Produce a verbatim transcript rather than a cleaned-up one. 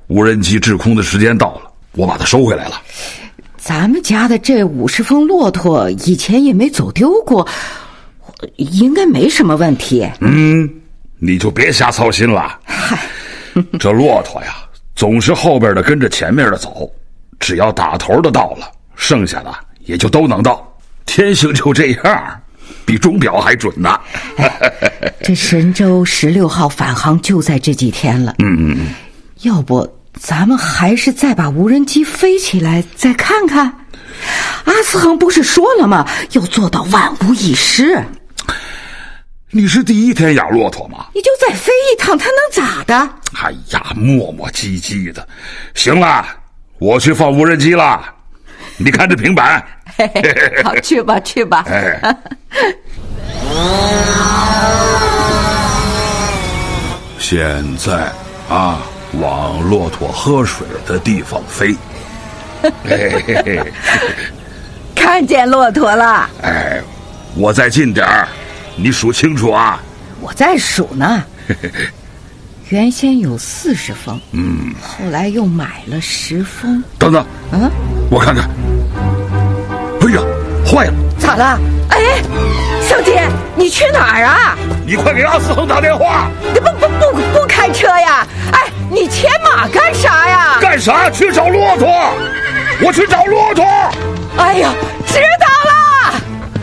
无人机制空的时间到了，我把它收回来了。 咱们家的这五十峰骆驼以前也没走丢过，应该没什么问题。 嗯，你就别瞎操心了。 嗨， 这骆驼呀，总是后边的跟着前面的走，只要打头的到了，剩下的也就都能到。天性就这样，比钟表还准呢。 这神舟十六号返航就在这几天了。 嗯嗯嗯， 要不咱们还是再把无人机飞起来再看看？阿斯恒不是说了吗？要做到万无一失。 你是第一天养骆驼吗？ 你就再飞一趟，它能咋的？ 哎呀，磨磨唧唧的。行了，我去放无人机了。你看这平板。 嘿嘿，好，去吧去吧。 哎，现在啊，往骆驼喝水的地方飞。嘿嘿嘿， 看见骆驼了。 哎，我再近点儿，你数清楚啊。 我在数呢。原先有四十峰， 嗯， 后来又买了十峰。 等等， 嗯， 我看看。哎呀，坏了！ 咋了？哎，小姐，你去哪儿啊？ 你快给阿斯恒打电话！ 你不不不不开车呀？哎，你牵马干啥呀？ 干啥？去找骆驼！我去找骆驼！ 哎呀，知道。